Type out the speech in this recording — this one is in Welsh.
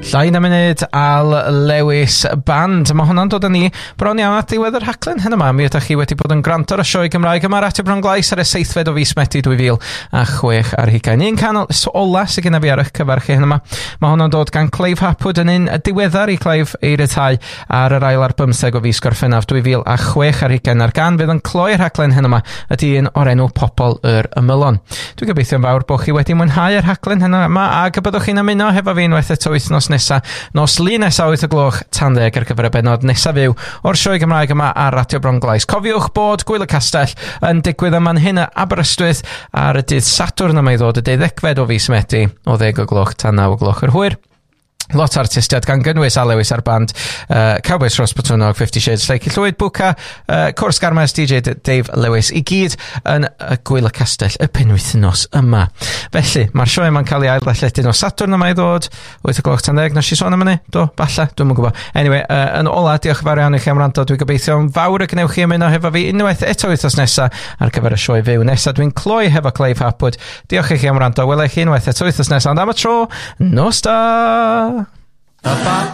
Llai na munud Al Lewis Band. Mae hwnna'n dod â ni bron iawn at ddiwedd yr rhaglen hyn yma. Mi ydych chi wedi bod yn gwrando ar y sioe Gymraeg yma Radio Bronglais ar y 7th o fis Medi 2016 ar hugain. Un canol ola sydd gyda fi ar eich cyfer chi hyn yma. Mae hwnna'n dod gan Clive Hapwood yn un diweddar I Clive ei ryddhau ar yr ail ar 15 o fis Gorffennaf 2016 ar hugain. Ar gan fydd yn cloi'r rhaglen hyn yma ydy un o'r enw Pobol yr Ymylon. Dwi'n gobeithio'n fawr bod chi wedi mwynhau yr rhaglen hyn yma ac y byddwch chi'n ymuno hefo fi unwaith eto wythnos nesa, nos Lun nesa 8 o gloch tan 10 ar gyfer y benod nesa fyw o'r sioe Gymraeg yma ar Radio Bronglais. Cofiwch bod Gwyl y Castell yn digwydd yma'n hyn a Aberystwyth ar y dydd Sadwrn yma I ddod y 12 o fis Medi o 10 o gloch tan 9 o gloch yr hwyr. Lot o artistiaid gan gynnwys Al Lewis ar band Cowboys Ross Botwnog, 50 Shades Lleicu Llwyd, Bwca, Cwrs Garmes, DJ Dave Lewis I gyd yn Gwyl y Castell y penwythnos yma. Felly, mae'r sioe yma'n cael ei ail ddalledu o Sadwrn yma I ddod 8 o gloch tan 10, nes I sôn am hynny? Do, balla, dwi'n mwyn gwybod. Anyway, yn ola, diolch yn fawr iawn I chi am rando. Dwi'n gobeithio yn fawr y gnewch chi ymuno hefo fi unwaith eto wythnos nesa ar gyfer y sioe fyw nesa. Dwi'n cloi hefo Clive Hapwood. Diolch I chi am rando. Welai chi unwaith eto wythnos nesa. Ond am y tro, nos da!